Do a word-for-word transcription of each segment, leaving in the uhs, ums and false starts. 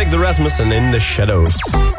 Mike de Rasmus en In the Shadows.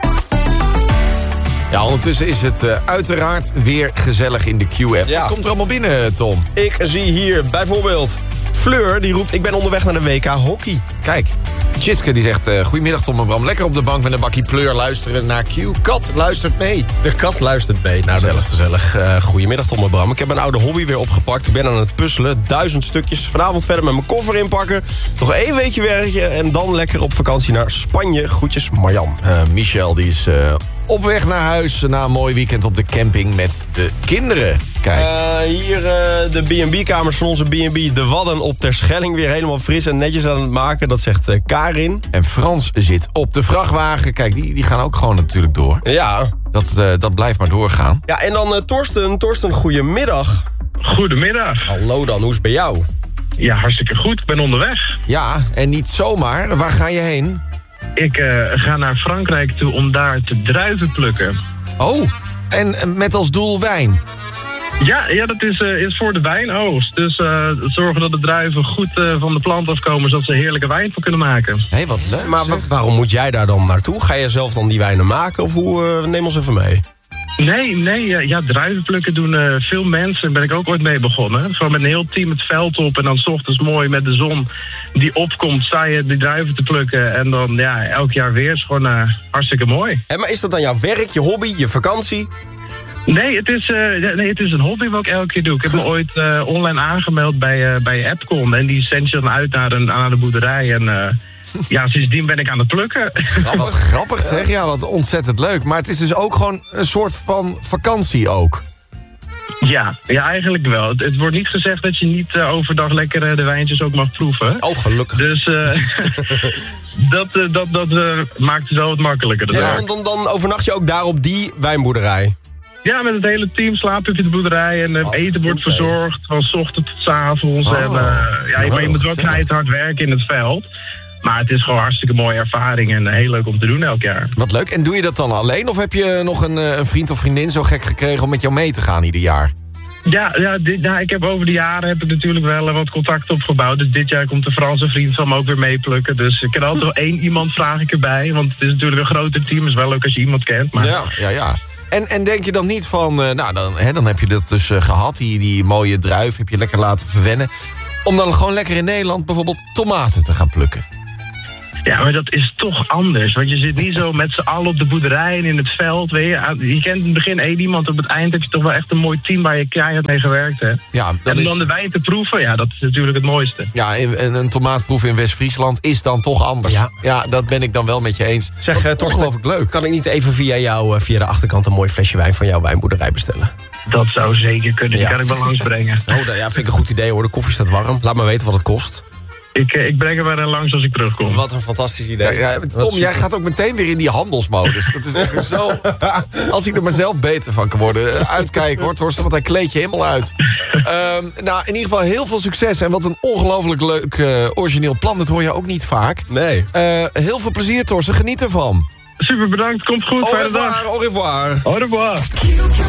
Ja, ondertussen is het uh, uiteraard weer gezellig in de Q-app. Ja. Wat komt er allemaal binnen, Tom? Ik zie hier bijvoorbeeld Fleur, die roept... ik ben onderweg naar de W K hockey. Kijk, Tjitske die zegt... Uh, goedemiddag Tom en Bram, lekker op de bank met een bakkie pleur luisteren naar Q. Kat luistert mee. De kat luistert mee. Nou, dat is gezellig. Uh, goedemiddag Tom en Bram. Ik heb mijn oude hobby weer opgepakt. Ik ben aan het puzzelen. Duizend stukjes. Vanavond verder met mijn koffer inpakken. Nog één weekje werkje en dan lekker op vakantie naar Spanje. Groetjes, Marjan. Uh, Michel die is... Uh, op weg naar huis na een mooi weekend op de camping met de kinderen. Kijk. Uh, hier uh, de B en B-kamers van onze B en B De Wadden op Terschelling. Weer helemaal fris en netjes aan het maken. Dat zegt uh, Karin. En Frans zit op de vrachtwagen. Kijk, die, die gaan ook gewoon natuurlijk door. Ja. Dat, uh, dat blijft maar doorgaan. Ja, en dan uh, Torsten. Torsten, goedemiddag. Goedemiddag. Hallo dan, hoe is het bij jou? Ja, hartstikke goed. Ik ben onderweg. Ja, en niet zomaar. Waar ga je heen? Ik uh, ga naar Frankrijk toe om daar te druiven plukken. Oh, en met als doel wijn? Ja, ja dat is, uh, is voor de wijnoogst. Dus uh, zorgen dat de druiven goed uh, van de plant afkomen... zodat ze heerlijke wijn van kunnen maken. Hé, hey, wat leuk. Maar wa- waarom moet jij daar dan naartoe? Ga je zelf dan die wijnen maken of hoe? Uh, neem ons even mee. Nee, nee, uh, ja, druiven plukken doen uh, veel mensen. Daar ben ik ook ooit mee begonnen. Gewoon met een heel team het veld op en dan 's ochtends mooi met de zon die opkomt... sta je die druiven te plukken en dan ja, elk jaar weer. Is gewoon uh, hartstikke mooi. En maar is dat dan jouw werk, je hobby, je vakantie? Nee, het is, uh, nee, het is een hobby wat ik elke keer doe. Ik heb me ooit uh, online aangemeld bij, uh, bij Appcon. En die zendt je dan uit naar, een, naar de boerderij. En uh, ja, sindsdien ben ik aan het plukken. Oh, wat grappig zeg, ja, wat ontzettend leuk. Maar het is dus ook gewoon een soort van vakantie ook. Ja, ja, eigenlijk wel. Het, het wordt niet gezegd dat je niet uh, overdag lekker uh, de wijntjes ook mag proeven. Oh, gelukkig. Dus uh, dat, uh, dat, dat uh, maakt het wel wat makkelijker. Ja, dan, dan, dan overnacht je ook daar op die wijnboerderij? Ja, met het hele team slaap ik in de boerderij en uh, oh, eten wordt okay. verzorgd van 's ochtends tot 's avonds. Oh. En, uh, ja, Oh, maar je moet wel keihard werken in het veld. Maar het is gewoon een hartstikke mooie ervaring en uh, heel leuk om te doen elk jaar. Wat leuk. En doe je dat dan alleen? Of heb je nog een, een vriend of vriendin zo gek gekregen om met jou mee te gaan ieder jaar? Ja, ja, dit, ja, ik heb over de jaren heb ik natuurlijk wel uh, wat contact opgebouwd. Dus dit jaar komt de Franse vriend van me ook weer meeplukken. Dus ik kan altijd wel één iemand vraag ik erbij. Want het is natuurlijk een groter team. Het is wel leuk als je iemand kent. Maar... Ja, ja, ja. En, en denk je dan niet van, uh, nou dan, hè, dan heb je dat dus uh, gehad, die, die mooie druif heb je lekker laten verwennen. Om dan gewoon lekker in Nederland bijvoorbeeld tomaten te gaan plukken. Ja, maar dat is toch anders. Want je zit niet zo met z'n allen op de boerderij en in het veld. Weet je. je kent in het begin één iemand, op het eind heb je toch wel echt een mooi team waar je keihard mee gewerkt hebt. Ja, en is... dan de wijn te proeven, ja, dat is natuurlijk het mooiste. Ja, en een tomaatproef in West-Friesland is dan toch anders. Ja. Ja, dat ben ik dan wel met je eens. Zeg, uh, Torsten, ongelooflijk leuk. kan ik niet even via jou, uh, via de achterkant... een mooi flesje wijn van jouw wijnboerderij bestellen? Dat zou zeker kunnen, die Ja. kan ik wel langsbrengen. Oh, nou ja, vind ik een goed idee hoor. De koffie staat warm. Laat me weten wat het kost. Ik, ik breng er wel langs als ik terugkom. Wat een fantastisch idee. Ja, ja, Tom, jij gaat ook meteen weer in die handelsmodus. Dat is echt zo... Als ik er maar zelf beter van kan worden. Uitkijken hoor, Torsten, want hij kleedt je helemaal uit. Um, nou, in ieder geval heel veel succes. En wat een ongelooflijk leuk uh, origineel plan. Dat hoor je ook niet vaak. Nee. Uh, heel veel plezier, Torsten. Geniet ervan. Super bedankt, komt goed. Au Fijne dag. revoir, au revoir. Au revoir.